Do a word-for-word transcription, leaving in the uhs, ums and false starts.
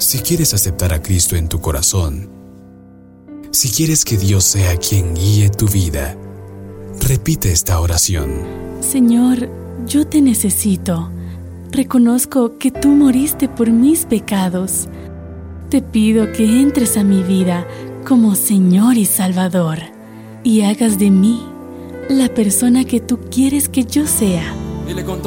Si quieres aceptar a Cristo en tu corazón, si quieres que Dios sea quien guíe tu vida, repite esta oración. Señor, yo te necesito. Reconozco que tú moriste por mis pecados. Te pido que entres a mi vida como Señor y Salvador y hagas de mí la persona que tú quieres que yo sea.